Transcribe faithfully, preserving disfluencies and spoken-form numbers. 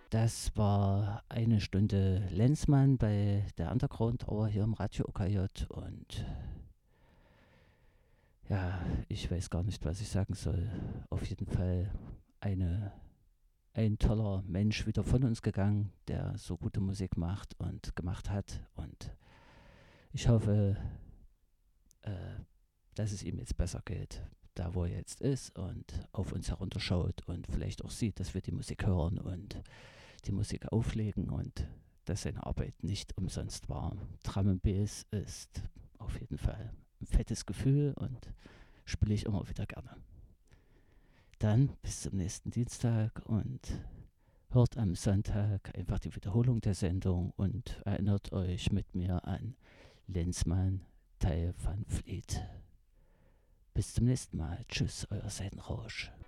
Das war eine Stunde Lenzmann bei der Underground Hour hier im Radio O K J und ja, ich weiß gar nicht, was ich sagen soll. Auf jeden Fall eine, ein toller Mensch wieder von uns gegangen, der so gute Musik macht und gemacht hat. Und ich hoffe, äh, dass es ihm jetzt besser geht, da wo er jetzt ist und auf uns herunterschaut und vielleicht auch sieht, dass wir die Musik hören und die Musik auflegen und dass seine Arbeit nicht umsonst war. Drum and Bass ist auf jeden Fall ein fettes Gefühl und spiele ich immer wieder gerne. Dann bis zum nächsten Dienstag und hört am Sonntag einfach die Wiederholung der Sendung und erinnert euch mit mir an Lenzmann, Teil van Vliet. Bis zum nächsten Mal. Tschüss, euer Seidenrausch.